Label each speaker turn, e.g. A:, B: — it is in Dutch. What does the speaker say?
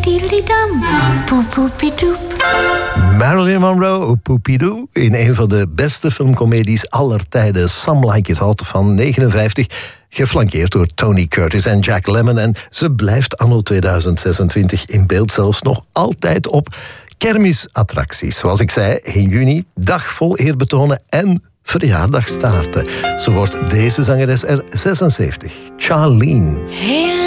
A: diddly-dum, poep-poepie-doep.
B: Marilyn Monroe, Poepidoo, in een van de beste filmcomedies aller tijden, Some Like It Hot van 59, geflankeerd door Tony Curtis en Jack Lemmon. En ze blijft anno 2026 in beeld, zelfs nog altijd op kermisattracties. Zoals ik zei, 1 juni, dag vol eerbetonen en verjaardagstaarten. Zo wordt deze zangeres er 76, Charlene.